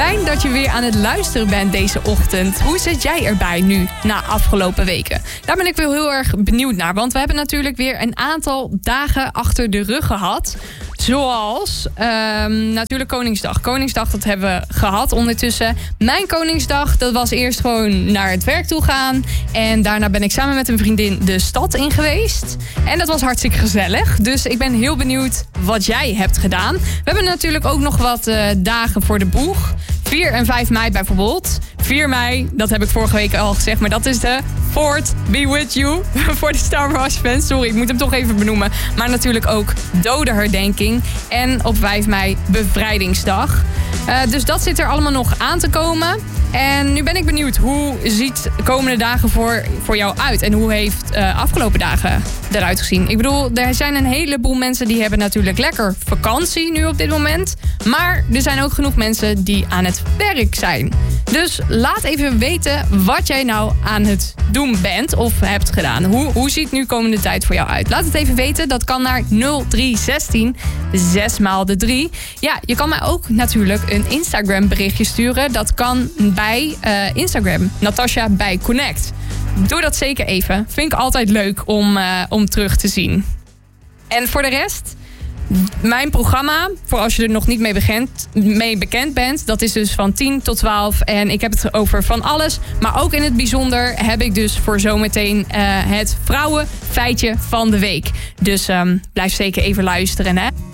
fijn dat je weer aan het luisteren bent deze ochtend. Hoe zit jij erbij nu na afgelopen weken? Daar ben ik wel heel erg benieuwd naar. Want we hebben natuurlijk weer een aantal dagen achter de rug gehad. Zoals natuurlijk Koningsdag. Koningsdag, dat hebben we gehad ondertussen. Mijn Koningsdag, dat was eerst gewoon naar het werk toe gaan. En daarna ben ik samen met een vriendin de stad in geweest. En dat was hartstikke gezellig. Dus ik ben heel benieuwd wat jij hebt gedaan. We hebben natuurlijk ook nog wat dagen voor de boeg. 4 en 5 mei bijvoorbeeld. 4 mei, dat heb ik vorige week al gezegd, maar dat is de Fort Be With You voor de Star Wars fans. Sorry, ik moet hem toch even benoemen. Maar natuurlijk ook dodenherdenking. En op 5 mei bevrijdingsdag. Dus dat zit er allemaal nog aan te komen. En nu ben ik benieuwd, hoe ziet de komende dagen voor jou uit? En hoe heeft afgelopen dagen eruit gezien? Ik bedoel, er zijn een heleboel mensen die hebben natuurlijk lekker vakantie nu op dit moment. Maar er zijn ook genoeg mensen die aan het werk zijn. Dus laat even weten wat jij nou aan het doen bent of hebt gedaan. Hoe ziet nu komende tijd voor jou uit? Laat het even weten. Dat kan naar 0316 6x3. Ja, je kan mij ook natuurlijk een Instagram berichtje sturen. Dat kan bij Instagram. Natasha bij Connect. Doe dat zeker even. Vind ik altijd leuk om terug te zien. En voor de rest, mijn programma, voor als je er nog niet mee bekend bent, dat is dus van 10 tot 12. En ik heb het over van alles. Maar ook in het bijzonder heb ik dus voor zometeen het vrouwenfeitje van de week. Dus blijf zeker even luisteren, hè.